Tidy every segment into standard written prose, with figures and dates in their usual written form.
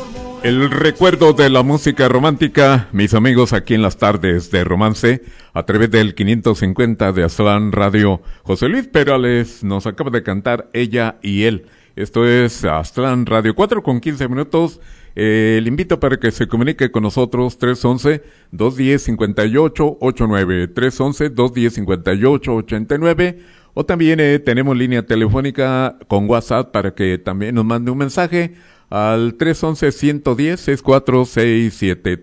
El recuerdo de la música romántica, mis amigos, aquí en las tardes de romance, a través del 550 de Aztlán Radio. José Luis Perales nos acaba de cantar Ella y Él. Esto es Aztlán Radio, 4:15. Le invito para que se comunique con nosotros, 311-210-5889, 311-210-5889, o también tenemos línea telefónica con WhatsApp para que también nos mande un mensaje al 311-110-6467,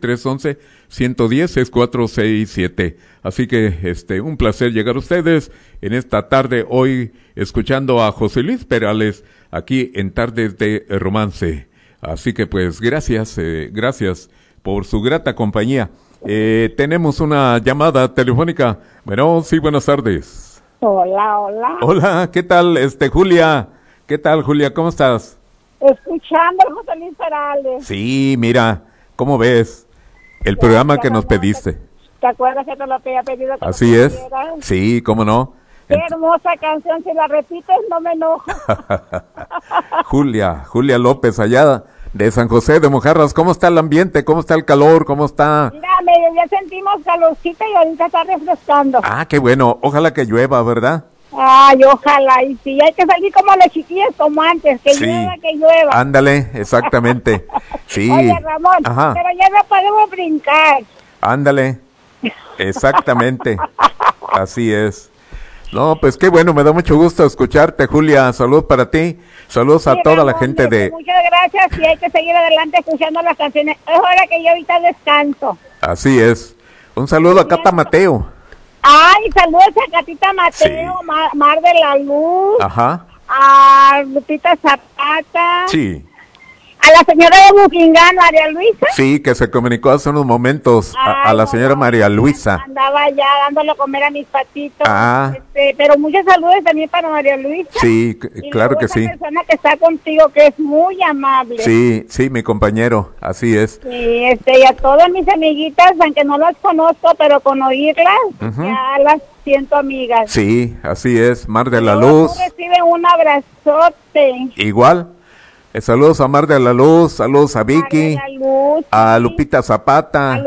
311-110-6467. Así que un placer llegar a ustedes en esta tarde, hoy escuchando a José Luis Perales aquí en Tardes de Romance. Así que pues gracias por su grata compañía. Tenemos una llamada telefónica. Bueno, sí, buenas tardes. Hola. Hola, ¿qué tal, Julia? ¿Qué tal, Julia? ¿Cómo estás? Escuchando a José Luis Perales. Sí, mira, ¿cómo ves el programa que nos pediste? ¿Te acuerdas que te lo había pedido? Así es. Sí, ¿cómo no? Qué hermosa canción, si la repites no me enojo. Julia López, allá de San José de Mojarras, ¿cómo está el ambiente? ¿Cómo está el calor? ¿Cómo está? Mira, ya sentimos calorcita y ahorita está refrescando. Ah, qué bueno, ojalá que llueva, ¿verdad? Ay, ojalá, y sí, hay que salir como las chiquillas, como antes, que llueva, que llueva. Ándale, exactamente. Sí. Oye, Ramón, ajá, pero ya no podemos brincar. Ándale, exactamente, así es. No, pues qué bueno, me da mucho gusto escucharte, Julia. Saludos para ti, saludos a toda la gente de... Muchas gracias, y hay que seguir adelante escuchando las canciones. Es hora que yo ahorita descanso. Así es. Un saludo a Cata Mateo. Ay, saludos a Catita Mateo, Sí. Mar de la Luz. Ajá. A Lupita Zapata. Sí. A la señora de Buckingham, María Luisa. Sí, que se comunicó hace unos momentos a la señora María Luisa. Andaba ya dándole a comer a mis patitos. Ah. Pero muchos saludos también para María Luisa. Sí, claro que sí. Y esa persona que está contigo, que es muy amable. Sí, mi compañero, así es. Sí, y a todas mis amiguitas, aunque no las conozco, pero con oírlas, ya las siento amigas. Sí, así es, Mar de la Luz. Recibe un abrazote. Igual. Saludos a Mar de la Luz, saludos a Vicky, a Lupita Zapata.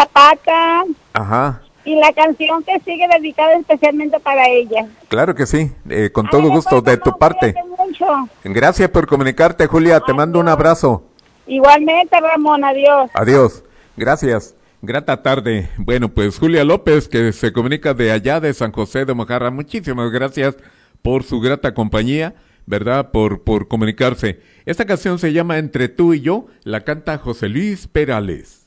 Ajá. Y la canción que sigue dedicada especialmente para ella. Claro que sí, con todo gusto de tu parte. Mucho. Gracias por comunicarte, Julia, te mando un abrazo. Igualmente, Ramón, adiós. Adiós, gracias. Grata tarde. Bueno, pues Julia López, que se comunica de allá de San José de Mojarra, muchísimas gracias por su grata compañía, ¿verdad? Por comunicarse. Esta canción se llama Entre tú y yo, la canta José Luis Perales.